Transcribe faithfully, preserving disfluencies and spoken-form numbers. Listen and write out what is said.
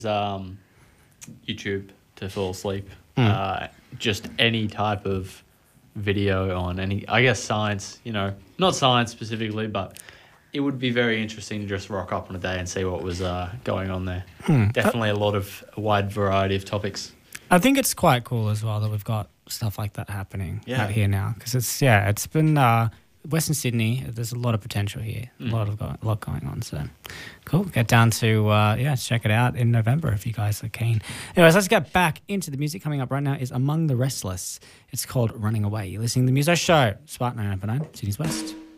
um, YouTube to fall asleep. Mm. Uh, just any type of video on any, I guess science, you know, not science specifically, but it would be very interesting to just rock up on a day and see what was uh, going on there. Hmm. Definitely a lot of a wide variety of topics. I think it's quite cool as well that we've got stuff like that happening Yeah. out here now, because it's yeah, it's been uh, Western Sydney. There's a lot of potential here, Mm. a lot of go- a lot going on. So cool. Get down to uh, yeah, check it out in November if you guys are keen. Anyways, let's get back into the music. Coming up right now is Among the Restless. It's called Running Away. You're listening to the Muso Show, Spark nine nine nine, Sydney's West.